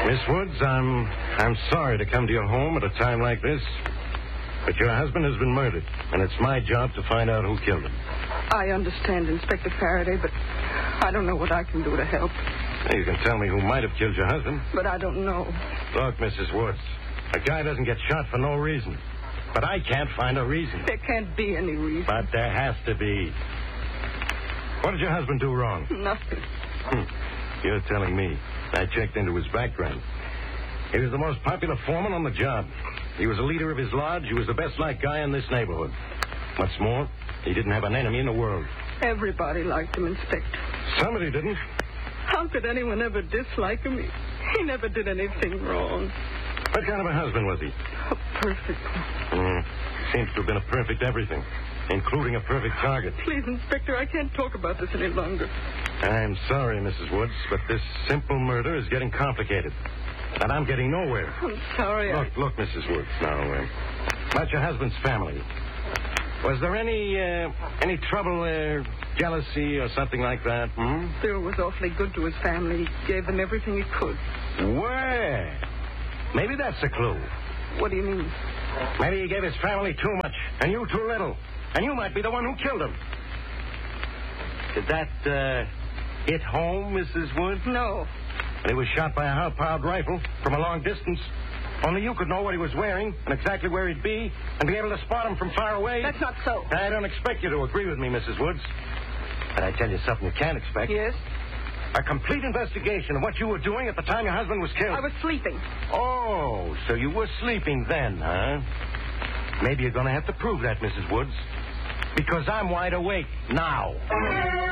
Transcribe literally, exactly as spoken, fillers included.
Miss Woods, I'm I'm sorry to come to your home at a time like this, but your husband has been murdered, and it's my job to find out who killed him. I understand, Inspector Faraday, but I don't know what I can do to help. You can tell me who might have killed your husband. But I don't know. Look, Missus Woods, a guy doesn't get shot for no reason. But I can't find a reason. There can't be any reason. But there has to be. What did your husband do wrong? Nothing. Hmm. You're telling me. I checked into his background. He was the most popular foreman on the job. He was the leader of his lodge. He was the best-liked guy in this neighborhood. What's more, he didn't have an enemy in the world. Everybody liked him, Inspector. Somebody didn't. How could anyone ever dislike him? He, he never did anything wrong. What kind of a husband was he? A perfect one. Mm, seems to have been a perfect everything, including a perfect target. Please, Inspector, I can't talk about this any longer. I'm sorry, Missus Woods, but this simple murder is getting complicated. And I'm getting nowhere. I'm sorry. Look, I... look, Missus Woods, now, uh, about your husband's family. Was there any, uh, any trouble there, jealousy or something like that, hmm? Bill was awfully good to his family. He gave them everything he could. Well, maybe that's a clue. What do you mean? Maybe he gave his family too much, and you too little. And you might be the one who killed him. Did that, uh, hit home, Missus Woods? No. And he was shot by a high-powered rifle from a long distance. Only you could know what he was wearing and exactly where he'd be and be able to spot him from far away. That's not so. I don't expect you to agree with me, Missus Woods. But I tell you something you can't expect. Yes? A complete investigation of what you were doing at the time your husband was killed. I was sleeping. Oh, so you were sleeping then, huh? Maybe you're going to have to prove that, Missus Woods. Because I'm wide awake now.